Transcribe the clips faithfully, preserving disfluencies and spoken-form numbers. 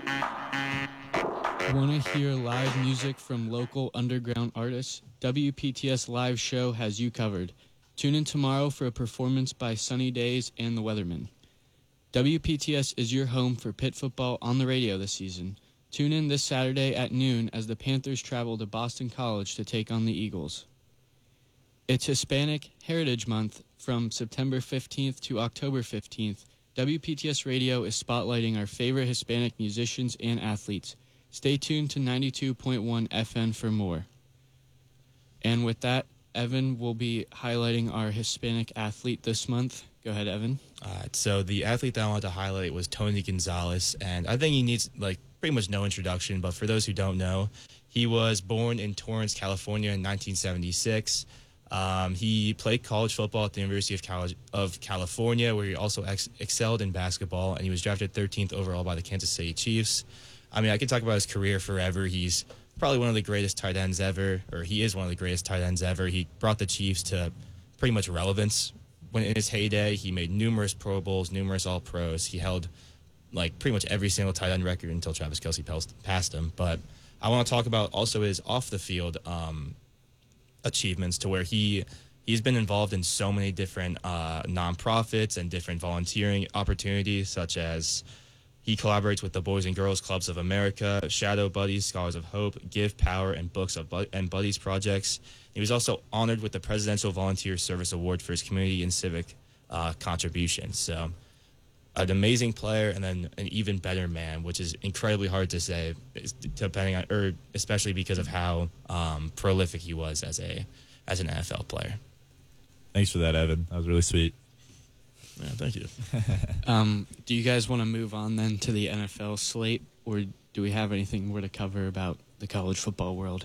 Want to hear live music from local underground artists? W P T S Live Show has you covered. Tune in tomorrow for a performance by Sunny Days and the Weathermen. W P T S is your home for Pitt football on the radio this season. Tune in this Saturday at noon as the Panthers travel to Boston College to take on the Eagles. It's Hispanic Heritage Month from September fifteenth to October fifteenth. W P T S Radio is spotlighting our favorite Hispanic musicians and athletes. Stay tuned to ninety-two point one F M for more. And with that, Evan will be highlighting our Hispanic athlete this month. Go ahead, Evan. All right, so the athlete that I wanted to highlight was Tony Gonzalez, and I think he needs, like, pretty much no introduction, but for those who don't know, he was born in Torrance, California in nineteen seventy-six. Um, he played college football at the University of, Cal- of California, where he also ex- excelled in basketball, and he was drafted thirteenth overall by the Kansas City Chiefs. I mean, I could talk about his career forever. He's probably one of the greatest tight ends ever, or he is one of the greatest tight ends ever. He brought the Chiefs to pretty much relevance. When in his heyday, he made numerous Pro Bowls, numerous All-Pros. He held, like, pretty much every single tight end record until Travis Kelce passed him. But I want to talk about also his off-the-field um, achievements, to where he, he's been involved in so many different uh, nonprofits and different volunteering opportunities, such as he collaborates with the Boys and Girls Clubs of America, Shadow Buddies, Scholars of Hope, Give Power, and Books of Bu- and Buddies projects. He was also honored with the Presidential Volunteer Service Award for his community and civic uh, contributions. So, an amazing player, and then an even better man, which is incredibly hard to say, depending on, or especially because of how um, prolific he was as a as an N F L player. Thanks for that, Evan. That was really sweet. Yeah, thank you. Um, do you guys want to move on then to the N F L slate, or do we have anything more to cover about the college football world?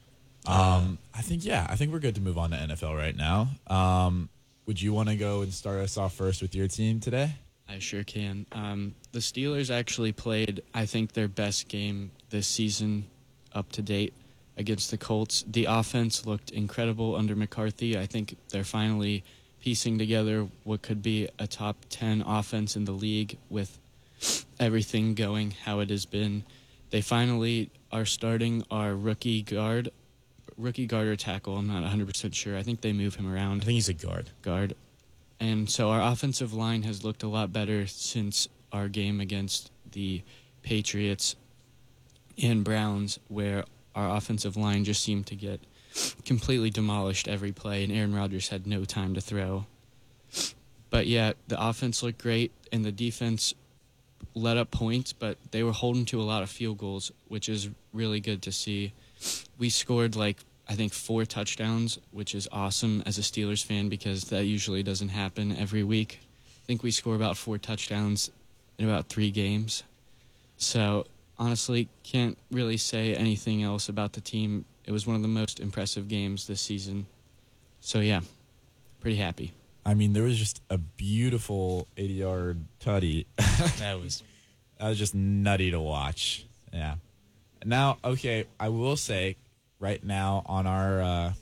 Um, I think, yeah, I think we're good to move on to N F L right now. Um, would you want to go and start us off first with your team today? I sure can. Um, the Steelers actually played, I think, their best game this season up to date against the Colts. The offense looked incredible under McCarthy. I think they're finally piecing together what could be a top ten offense in the league with everything going how it has been. They finally are starting our rookie guard, rookie guard or tackle. I'm not one hundred percent sure. I think they move him around. I think he's a guard. Guard. And so our offensive line has looked a lot better since our game against the Patriots and Browns, where our offensive line just seemed to get completely demolished every play, and Aaron Rodgers had no time to throw. But yeah, the offense looked great, and the defense let up points, but they were holding to a lot of field goals, which is really good to see. We scored, like, I think four touchdowns, which is awesome as a Steelers fan because that usually doesn't happen every week. I think we score about four touchdowns in about three games. So honestly, can't really say anything else about the team. It was one of the most impressive games this season. So yeah, pretty happy. I mean, there was just a beautiful eighty-yard tutty. That was that was just nutty to watch. Yeah. Now, okay, I will say, right now on our uh,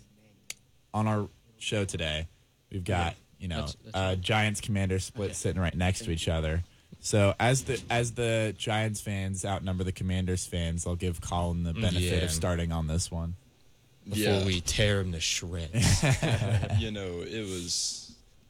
on our show today, we've got you know That's- that's uh, right. Giants Commanders split Okay. sitting right next to each other. So as the as the Giants fans outnumber the Commanders fans, I'll give Colin the benefit Yeah. of starting on this one. before Yeah. we tear him to shreds. You know, it was.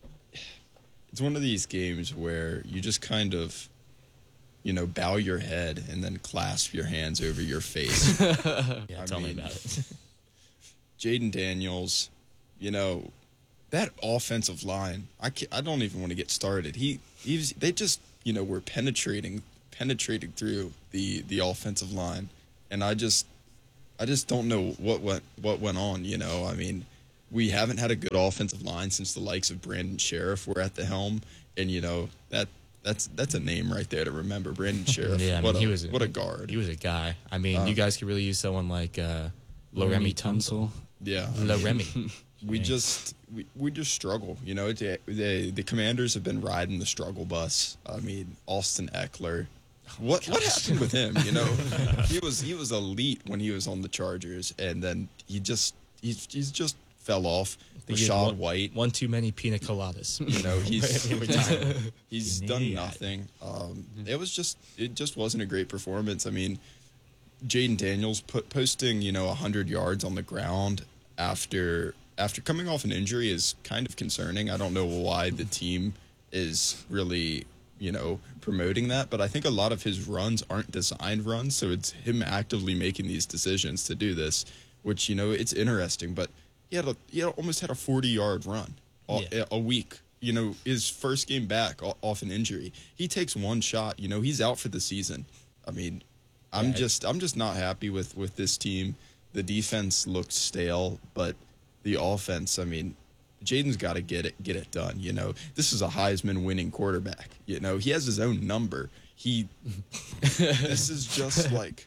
It's one of these games where you just kind of, you know, bow your head and then clasp your hands over your face. Yeah, I tell me mean- about it. Jaden Daniels, you know, that offensive line. I can't, I don't even want to get started. He he was, they just you know were penetrating penetrating through the the offensive line, and I just I just don't know what went what went on. You know, I mean, we haven't had a good offensive line since the likes of Brandon Sheriff were at the helm, and you know that. That's that's a name right there to remember, Brandon Sheriff. Yeah, I what mean, a, he was a- what a guard. He was a guy. I mean, Um, you guys could really use someone like uh, Loremi Loremi Tunsil. Tunsil. Yeah, I mean, Loremi. we just we, we just struggle. You know, the, the the Commanders have been riding the struggle bus. I mean, Austin Eckler. What what happened with him? You know, he was he was elite when he was on the Chargers, and then he just he's he's just fell off. think he had Rashad one- White, One too many pina coladas. you know, he's Every time. he's An done idiot. nothing. Um, it was just it just wasn't a great performance. I mean, Jaden Daniels put posting you know one hundred yards on the ground after after coming off an injury is kind of concerning. I don't know why the team is really you know promoting that, but I think a lot of his runs aren't designed runs, so it's him actively making these decisions to do this, which you know it's interesting. But he had a he had almost had a forty yard run a, Yeah. a week. You know, his first game back o- off an injury. He takes one shot. You know, he's out for the season. I mean, I'm Yeah. just I'm just not happy with with this team. The defense looked stale, but the offense, I mean, Jaden's got to get it get it done, you know. This is a Heisman winning quarterback. You know, he has his own number. He this is just like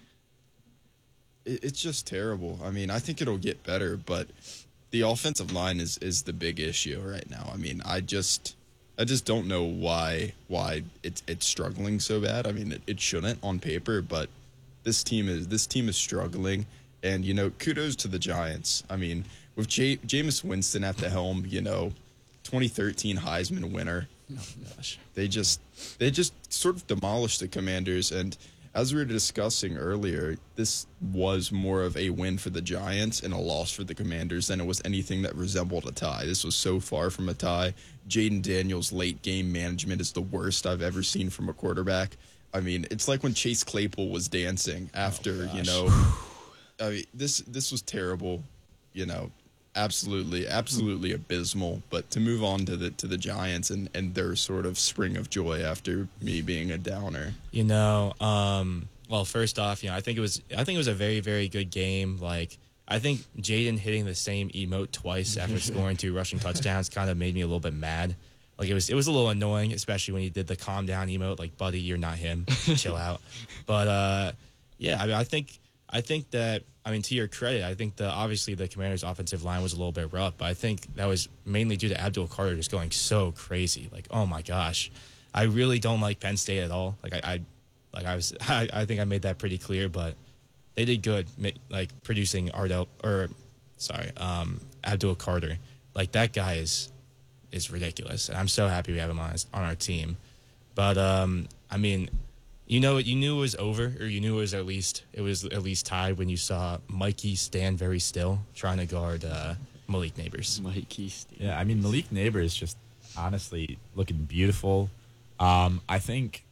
it, it's just terrible. I mean, I think it'll get better, but the offensive line is is the big issue right now. I mean, I just I just don't know why why it's it's struggling so bad. I mean, it, it shouldn't on paper, but this team is this team is struggling, and you know, kudos to the Giants. I mean, with J- Jameis Winston at the helm, you know, twenty thirteen Heisman winner. Oh, gosh. They just they just sort of demolished the Commanders, and as we were discussing earlier, this was more of a win for the Giants and a loss for the Commanders than it was anything that resembled a tie. This was so far from a tie. Jaden Daniels' late game management is the worst I've ever seen from a quarterback. I mean, it's like when Chase Claypool was dancing after, you know, I mean, this this was terrible, you know, absolutely, absolutely abysmal. But to move on to the to the Giants and, and their sort of spring of joy after me being a downer. You know, um, well, first off, you know, I think it was I think it was a very, very good game. Like, I think Jaden hitting the same emote twice after scoring two rushing touchdowns kind of made me a little bit mad. Like, it was it was a little annoying, especially when he did the calm down emote. Like, buddy, you're not him. Chill out. But uh, yeah, I mean, I think I think that I mean, to your credit, I think the obviously the Commanders' offensive line was a little bit rough, but I think that was mainly due to Abdul Carter just going so crazy. Like, oh my gosh, I really don't like Penn State at all. Like, I, I like I was, I, I think I made that pretty clear. But they did good, ma- like producing Ardell or sorry, um, Abdul Carter. Like, that guy is is ridiculous, and I'm so happy we have him on on our team. But um, I mean. You know, you knew it was over, or you knew it was at least it was at least tied when you saw Mikey stand very still, trying to guard uh, Malik Neighbors. Mikey Steve. Yeah, I mean, Malik Neighbor is just honestly looking beautiful. Um, I think,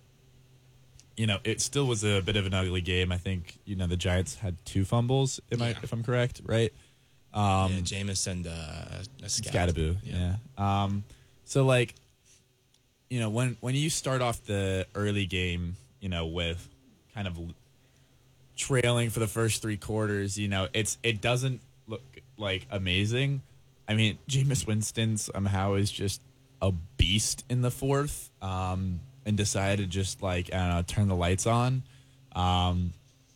you know, it still was a bit of an ugly game. I think, you know, the Giants had two fumbles, am I, Yeah. if I'm correct, right? Um, yeah, Jameis and uh, Scadaboo, yeah. Um, so, like, you know, when, when you start off the early game, you know, with kind of trailing for the first three quarters, you know, it's it doesn't look like amazing. I mean, Jameis Winston somehow is just a beast in the fourth, um, and decided to just like I don't know, turn the lights on. Um,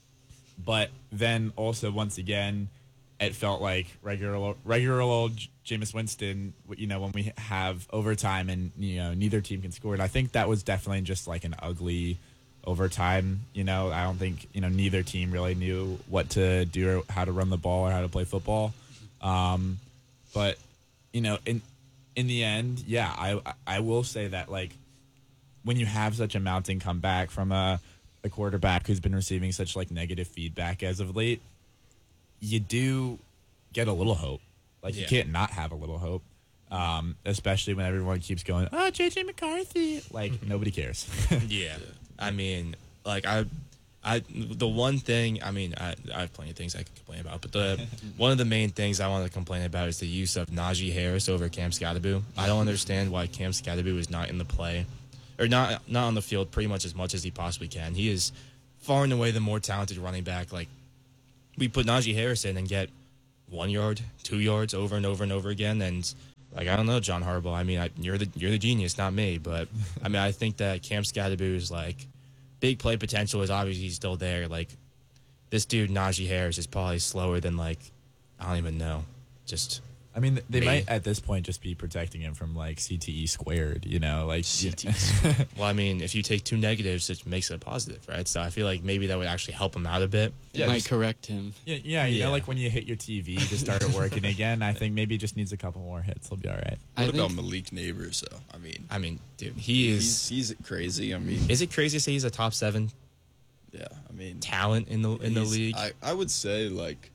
but then also once again, it felt like regular regular old Jameis Winston. You know, when we have overtime and you know neither team can score, and I think that was definitely just like an ugly overtime. You know, I don't think, you know, neither team really knew what to do or how to run the ball or how to play football. Um, but, you know, in in the end, yeah, I I will say that, like, when you have such a mounting comeback from a, a quarterback who's been receiving such, like, negative feedback as of late, you do get a little hope. Like, Yeah. you can't not have a little hope. Um, especially when everyone keeps going, oh, J J McCarthy. Like, nobody cares. Yeah, I mean, like I, I the one thing I mean I I have plenty of things I could complain about, but the one of the main things I want to complain about is the use of Najee Harris over Cam Scadaboo. I don't understand why Cam Scadaboo is not in the play, or not not on the field pretty much as much as he possibly can. He is far and away the more talented running back. Like, we put Najee Harris in and get one yard, two yards over and over and over again, and like, I don't know, John Harbaugh. I mean, I, you're the you're the genius, not me. But I mean, I think that Cam Scadaboo's like big play potential is obviously still there. Like, this dude Najee Harris is probably slower than like I don't even know. Just I mean, they Me. might at this point just be protecting him from like C T E squared, you know, like C T E Well, I mean, if you take two negatives, it makes it a positive, right? So I feel like maybe that would actually help him out a bit. It might just- correct him. yeah, yeah, you Yeah. know, like when you hit your T V to start it working again. I think maybe he just needs a couple more hits. He'll be all right. I What about think Malik Neighbors, though? I mean, I mean, dude, he is. he's, he's crazy. I mean, Is it crazy to say he's a top seven yeah, I mean, talent in the in the he's- league? I, I would say, like,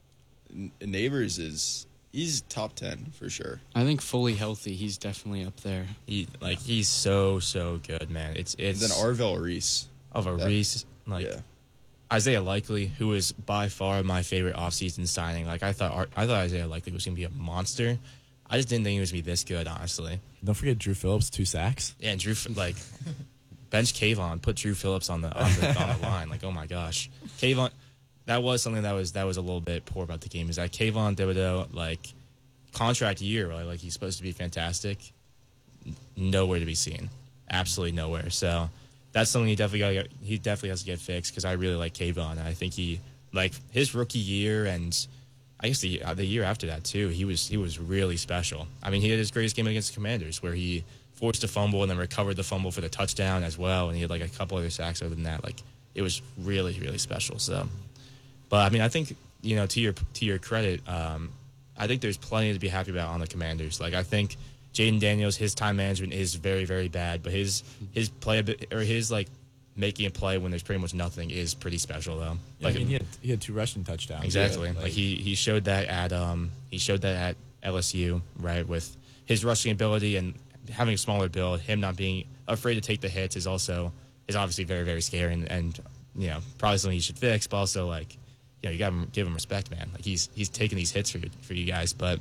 N- Neighbors is, he's top ten for sure. I think fully healthy, he's definitely up there. he like he's so so good, man. It's And it's then Arvel Reese. of a that- Reese like yeah. Isaiah Likely, who is by far my favorite offseason signing. Like I thought, Ar- I thought Isaiah Likely was gonna be a monster. I just didn't think he was gonna be this good, honestly. Don't forget Drew Phillips, two sacks. Yeah, and Drew like bench Kayvon, put Drew Phillips on the on the, on the line. Like, oh my gosh, Kayvon. That was something that was that was a little bit poor about the game. Is that Kayvon Thibodeau, like contract year, right? Like he's supposed to be fantastic, n- nowhere to be seen, absolutely nowhere. So that's something he definitely got. Get, he definitely has to get fixed because I really like Kayvon. And I think he like his rookie year and I guess the uh, the year after that too. He was he was really special. I mean, he had his greatest game against the Commanders where he forced a fumble and then recovered the fumble for the touchdown as well. And he had like a couple other sacks other than that. Like it was really really special. So, but I mean, I think you know to your to your credit, um, I think there's plenty to be happy about on the Commanders. Like I think Jaden Daniels, his time management is very very bad, but his his play or his like making a play when there's pretty much nothing is pretty special though. Yeah, Like I mean, he had, he had two rushing touchdowns. exactly, Yeah, like, he he showed that at um he showed that at L S U, right, with his rushing ability and having a smaller build. Him not being afraid to take the hits is also is obviously very very scary and, and you know probably something he should fix. But also like you know you got to give him respect, man. Like he's he's taking these hits for you, for you guys, but.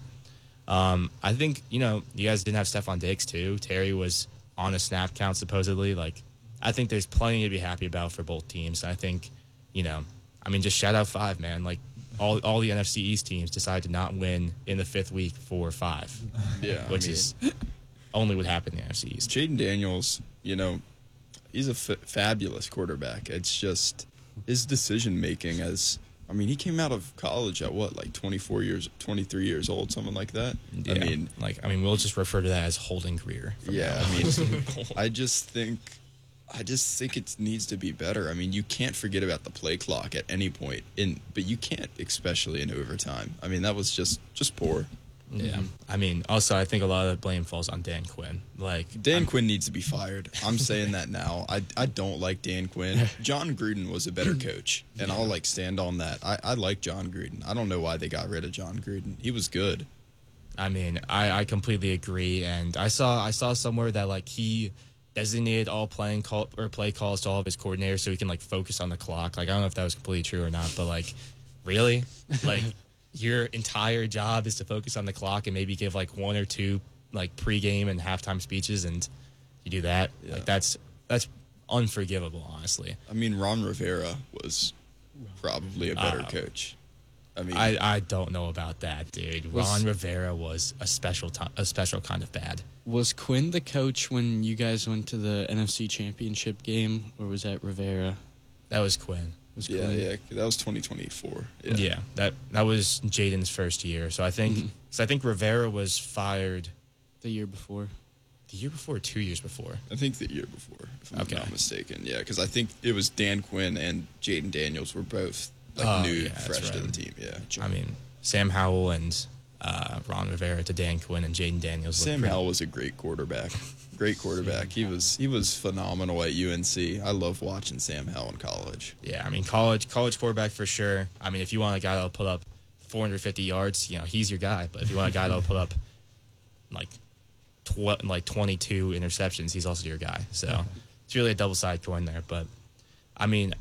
Um, I think you know you guys didn't have Stephon Diggs too. Terry was on a snap count supposedly. Like, I think there's plenty to be happy about for both teams. I think, you know, I mean, just shout out five, man. Like, all all the N F C East teams decided to not win in the fifth week for five, Yeah. I which mean, is only would happen in the N F C East. Jaden Daniels, you know, he's a f- fabulous quarterback. It's just his decision making as I mean, he came out of college at what, like twenty-four years, twenty-three years old, something like that. Yeah. I mean, like, I mean, we'll just refer to that as holding career. from yeah. now I on. mean, I just think, I just think it needs to be better. I mean, you can't forget about the play clock at any point, in but you can't, especially in overtime. I mean, that was just just poor. Yeah, I mean, also I think a lot of the blame falls on Dan Quinn. Like Dan I'm- Quinn needs to be fired. I'm saying that now. I, I don't like Dan Quinn. John Gruden was a better coach, and I'll like stand on that. I, I like John Gruden. I don't know why they got rid of John Gruden. He was good. I mean, I, I completely agree, and I saw I saw somewhere that like he designated all playing call or play calls to all of his coordinators so he can like focus on the clock. Like I don't know if that was completely true or not, but like really, like your entire job is to focus on the clock and maybe give like one or two like pregame and halftime speeches, and you do that. Yeah. Like that's that's unforgivable, honestly. I mean, Ron Rivera was probably a better Uh, coach. I mean, I, I don't know about that, dude. Was- Ron Rivera was a special ti a special kind of bad. Was Quinn the coach when you guys went to the N F C Championship game, or was that Rivera? That was Quinn. Was yeah, Quinn? yeah, that was twenty twenty-four. Yeah, that that was Jaden's first year. So I think Mhm. so I think Rivera was fired The year before. the year before, or two years before. I think the year before, if I'm Okay. not mistaken. Yeah, because I think it was Dan Quinn and Jaden Daniels were both like Oh, new, yeah, that's fresh to right. the team. Yeah, I mean, Sam Howell and uh, Ron Rivera to Dan Quinn and Jaden Daniels. looked Sam pretty- Howell was a great quarterback. Great quarterback. He was he was phenomenal at U N C. I love watching Sam Howell in college. Yeah, I mean college college quarterback for sure. I mean, if you want a guy that'll put up four hundred fifty yards, you know he's your guy. But if you want a guy that'll put up like tw- like twenty-two interceptions, he's also your guy. So it's really a double sided coin there. But I mean,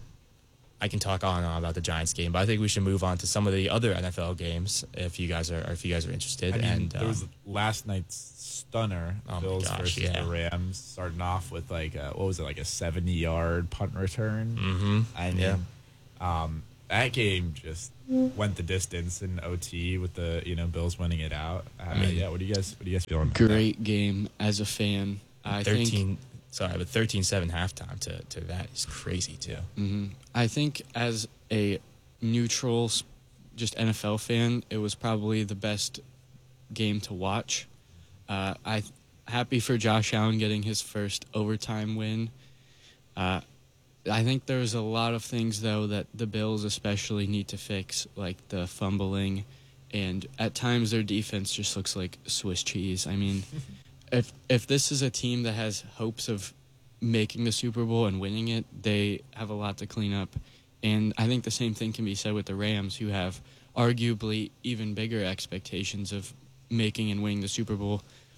I can talk on and on about the Giants game, but I think we should move on to some of the other N F L games if you guys are if you guys are interested. I mean, and there was um, last night's stunner, Oh my Bills gosh, versus yeah. the Rams, starting off with like a, what was it, like a seventy-yard punt return. mhm, I mean, yeah. um, that game just went the distance in O T with the you know Bills winning it out. Uh, mean- yeah, what do you guys what do you guys feeling? about that? Great game as a fan. I think. thirteen. Sorry, but thirteen seven halftime to to that is crazy too. hmm I think as a neutral, s- just N F L fan, it was probably the best game to watch. Uh, I happy for Josh Allen getting his first overtime win. Uh, I think there's a lot of things, though, that the Bills especially need to fix, like the fumbling, and at times their defense just looks like Swiss cheese. I mean, if if this is a team that has hopes of making the Super Bowl and winning it, they have a lot to clean up. And I think the same thing can be said with the Rams, who have arguably even bigger expectations of making and winning the Super Bowl.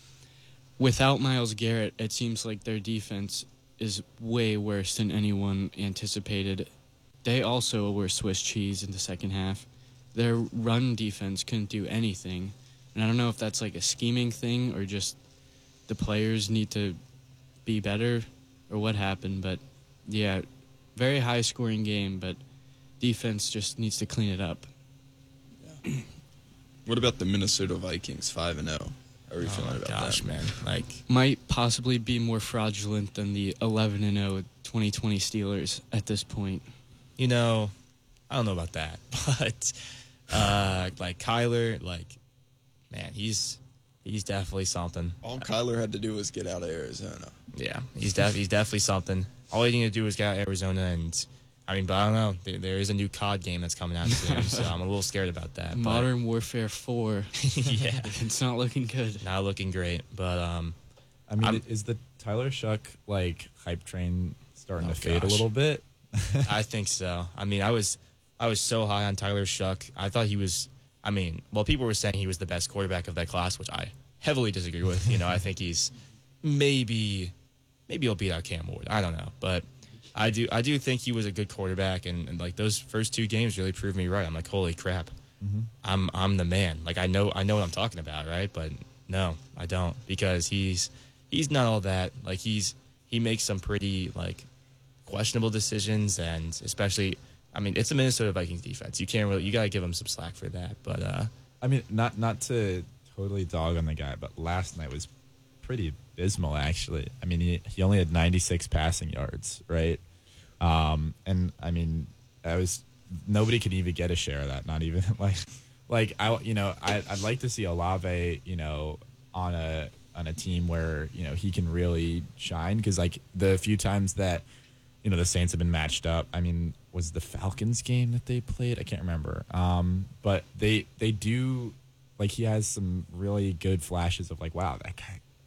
Without Myles Garrett, it seems like their defense is way worse than anyone anticipated. They also were Swiss cheese in the second half. Their run defense couldn't do anything. And I don't know if that's like a scheming thing or just the players need to be better or what happened. But, yeah, very high-scoring game, but defense just needs to clean it up. Yeah. What about the Minnesota Vikings, five and oh? How are you Oh feeling my about gosh, that? man! Like, Might possibly be more fraudulent than the eleven and oh twenty twenty Steelers at this point. you know, I don't know about that, but uh, like Kyler, like, man, he's he's definitely something. All Kyler had to do was get out of Arizona. Yeah, he's def- he's definitely something. All you need to do is get out of Arizona, and I mean, but I don't know. There, there is a new C O D game that's coming out soon, so I'm a little scared about that. but- Modern Warfare four. yeah, It's not looking good. not looking great, but um, I mean, I'm- is the Tyler Shuck like hype train starting Oh, to fade gosh. a little bit? I think so. I mean, I was I was so high on Tyler Shuck. I thought he was. I mean, well, people were saying he was the best quarterback of that class, which I heavily disagree with. You know, I think he's maybe maybe he'll beat out Cam Ward. I don't know, but I do I do think he was a good quarterback, and, and like those first two games really proved me right. I'm like, holy crap, I'm I'm the man. Like I know I know what I'm talking about, right? But no, I don't, because he's he's not all that. Like he's he makes some pretty like questionable decisions, and especially, I mean, it's a Minnesota Vikings defense. You can't really, you gotta give him some slack for that. But uh, I mean, not not to totally dog on the guy, but last night was pretty abysmal, actually. I mean, he, he only had ninety-six passing yards, right? Um, and I mean, I was nobody could even get a share of that. Not even like, like I, you know, I, I'd like to see Olave, you know, on a on a team where you know he can really shine, because like the few times that you know the Saints have been matched up, I mean, was the Falcons game that they played? I can't remember. Um, but they they do, like, he has some really good flashes of like, wow, that guy,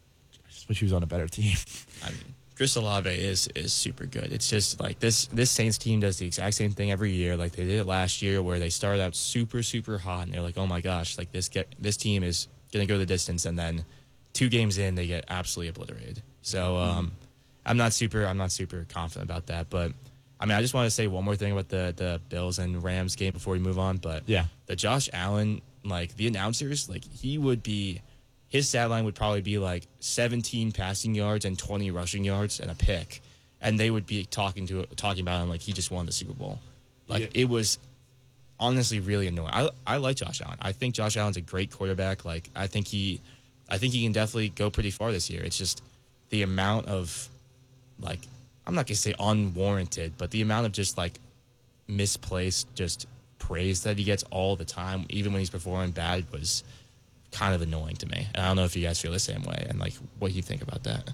I just wish he was on a better team. I mean, Chris Olave is is super good. It's just like this this Saints team does the exact same thing every year, like they did it last year, where they started out super super hot, and they're like, oh my gosh, like this get this team is gonna go the distance, and then two games in they get absolutely obliterated. So um, I'm not super I'm not super confident about that, but I mean, I just want to say one more thing about the the Bills and Rams game before we move on. But Yeah. the Josh Allen, like the announcers, like he would be. His stat line would probably be like seventeen passing yards and twenty rushing yards and a pick, and they would be talking to talking about him like he just won the Super Bowl. Like Yeah. it was honestly really annoying. I I like Josh Allen. I think Josh Allen's a great quarterback. Like I think he, I think he can definitely go pretty far this year. It's just the amount of, like, I'm not gonna say unwarranted, but the amount of just like misplaced just praise that he gets all the time, even when he's performing bad, was kind of annoying to me. And I don't know if you guys feel the same way, and like what you think about that.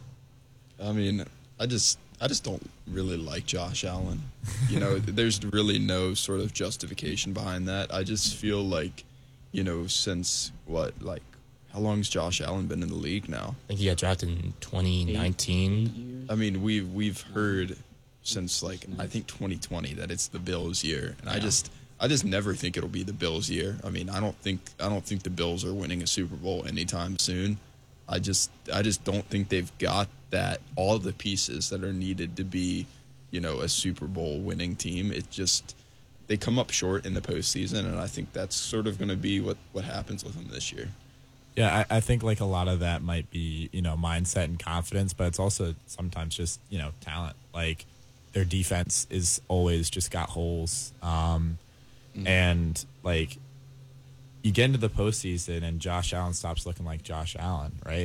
I mean, I just I just don't really like Josh Allen. You know, there's really no sort of justification behind that. I just feel like, you know, since what, like, how long's Josh Allen been in the league now? I think he got drafted in twenty nineteen. I mean, we've we've heard since like I think twenty twenty that it's the Bills' year, and I just I just never think it'll be the Bills' year. I mean, I don't think I don't think the Bills are winning a Super Bowl anytime soon. I just I just don't think they've got that all the pieces that are needed to be, you know, a Super Bowl winning team. It just they come up short in the postseason, and I think that's sort of going to be what what happens with them this year. Yeah, I, I think like a lot of that might be, you know, mindset and confidence, but it's also sometimes just, you know, talent. Like their defense is always just got holes. Um, mm-hmm. And like you get into the postseason and Josh Allen stops looking like Josh Allen, right?